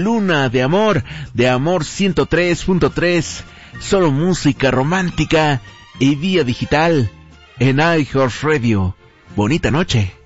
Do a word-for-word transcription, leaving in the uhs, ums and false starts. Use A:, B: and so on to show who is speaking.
A: Luna de Amor, de Amor ciento tres punto tres, solo música romántica y vía digital en iHeartRadio. Bonita noche.